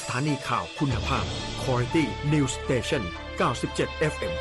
สถานีข่าวคุณภาพ Quality News Station 97 FM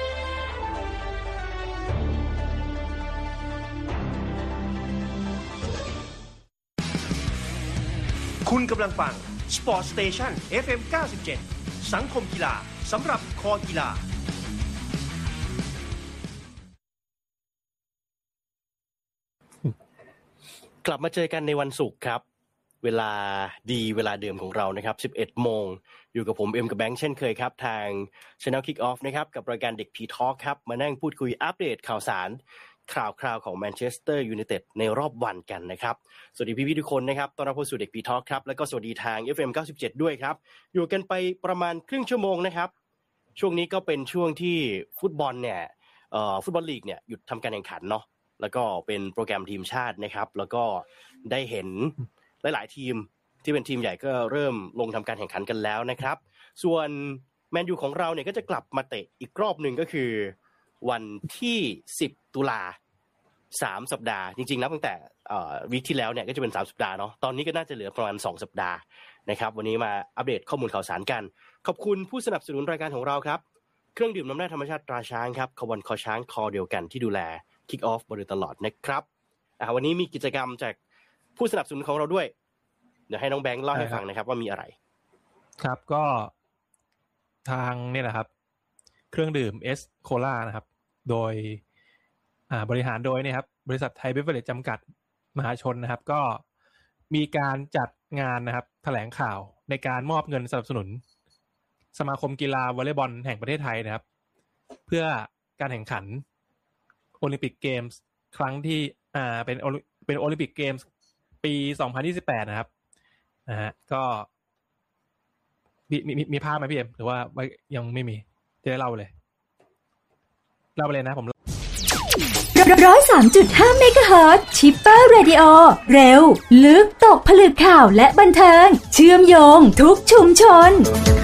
คุณกำลังฟัง Sport Station FM 97 สังคมกีฬาสำหรับคอกีฬากลับมาเจอกันในวันศุกร์ครับเวลาดีเวลาเดิมของเรานะครับ 11 โมงอยู่กับผมเอ็มกับแบงค์เช่นเคยครับทาง Channel Kick Off นะครับกับรายการเด็กผีทอล์คครับมานั่งพูดคุยอัปเดตข่าวสารข่าวของแมนเชสเตอร์ยูไนเต็ดในรอบวันกันนะครับสวัสดีพี่ๆทุกคนนะครับต้อนรับเข้าสู่เด็กผีทอล์คครับแล้วก็สวัสดีทาง FM 97 ด้วยครับอยู่กันไปประมาณครึ่งชั่วโมงนะครับช่วงนี้ก็เป็นช่วงที่ฟุตบอลเนี่ยฟุตบอลลีกเนี่ยหยุดทำการแข่งขันเนาะแล้วก็เป็นโปรแกรมทีมชาตินะครับแล้วก็ได้เห็นหลายๆทีมที่เป็นทีมใหญ่ก็เริ่มลงทำการแข่งขันกันแล้วนะครับส่วนแมนยูของเราเนี่ยก็จะกลับมาเตะอีกรอบนึงก็คือวันที่10ตุลา3สัปดาห์จริงๆนับตั้งแต่วีคที่แล้วเนี่ยก็จะเป็น3สัปดาห์เนาะตอนนี้ก็น่าจะเหลือประมาณ2สัปดาห์นะครับวันนี้มาอัปเดตข้อมูลข่าวสารกันขอบคุณผู้สนับสนุนรายการของเราครับเครื่องดื่มน้ำแร่ธรรมชาติตราช้างครับขวันคอช้างคอเดียวกันที่ดูแล Kick Off มาโดยตลอดนะครับวันนี้มีกิจกรรมจากผู้สนับสนุนของเราด้วยเดี๋ยวให้น้องแบงค์เล่าให้ฟังนะครับว่ามีอะไรครับก็ทางนี่แหละครับเครื่องดื่มเอสโคลานะครับโดยบริหารโดยเนี่ยครับบริษัทไทยเบเวอเรจจำกัดมหาชนนะครับก็มีการจัดงานนะครับแถลงข่าวในการมอบเงินสนับสนุนสมาคมกีฬาวอลเลย์บอลแห่งประเทศไทยนะครับเพื่อการแข่งขันโอลิมปิกเกมส์ครั้งที่เป็นโอลิมปิกเกมส์ปี2028นะครับก็มีภาพไหมพี่เอ็มหรือว่ายังไม่มีจะได้เล่าไปเลยนะผม 103.5 เมกะเฮิรตซ์ชิปเปอร์เรดิโอเร็วลึกตกผลึกข่าวและบันเทิงเชื่อมโยงทุกชุมชน